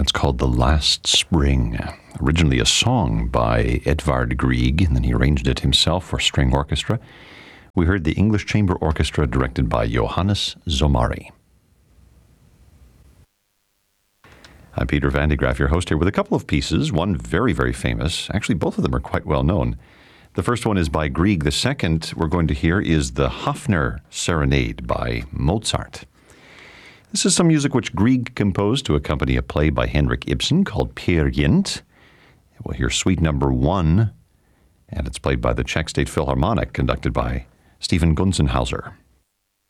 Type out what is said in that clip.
It's called The Last Spring. Originally a song by Edvard Grieg, and then he arranged it himself for string orchestra. We heard the English Chamber Orchestra directed by Johannes Zomari. I'm Peter Van de Graaf, your host here, with a couple of pieces, one very, very famous. Actually, both of them are quite well known. The first one is by Grieg. The second we're going to hear is the Hafner Serenade by Mozart. This is some music which Grieg composed to accompany a play by Henrik Ibsen called Peer Gynt. We'll hear Suite Number 1, and it's played by the Czech State Philharmonic, conducted by Stephen Gunzenhauser.